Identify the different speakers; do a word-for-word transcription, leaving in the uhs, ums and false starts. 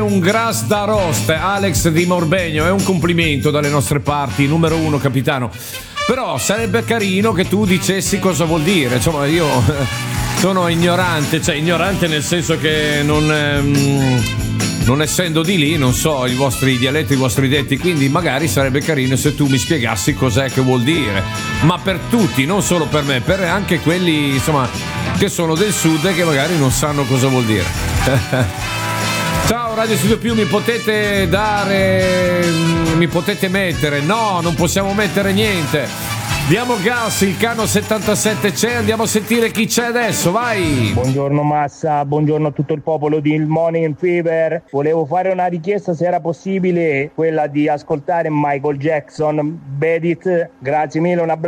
Speaker 1: un gras da rost, Alex di Morbegno, è un complimento dalle nostre parti, numero uno capitano. Però sarebbe carino che tu dicessi cosa vuol dire, insomma io sono ignorante, cioè ignorante nel senso che non, ehm, non essendo di lì non so i vostri dialetti, i vostri detti, quindi magari sarebbe carino se tu mi spiegassi cos'è che vuol dire, ma per tutti, non solo per me, per anche quelli insomma che sono del sud e che magari non sanno cosa vuol dire. Ciao Radio Studio Più, mi potete dare, mi potete mettere? No, non possiamo mettere niente. Diamo gas, il Cano settantasette c'è, andiamo a sentire chi c'è adesso, vai!
Speaker 2: Buongiorno Massa, buongiorno a tutto il popolo di Il Morning Fever. Volevo fare una richiesta, se era possibile, quella di ascoltare Michael Jackson, Bad It. Grazie mille, un abbraccio.